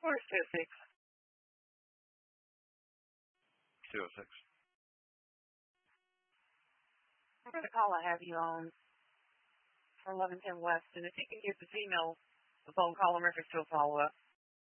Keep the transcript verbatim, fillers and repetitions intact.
Where's two six? two oh six. For the call I have you on for eleven ten West, and if you can give the female the phone call in reference to a follow-up.